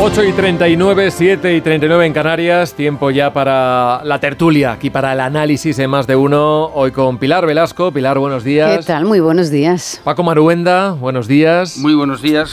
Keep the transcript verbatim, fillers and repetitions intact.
ocho y treinta y nueve, siete y treinta y nueve en Canarias, tiempo ya para la tertulia, aquí para el análisis en Más de Uno, hoy con Pilar Velasco. Pilar, buenos días. ¿Qué tal? Muy buenos días. Paco Maruenda, buenos días. Muy buenos días.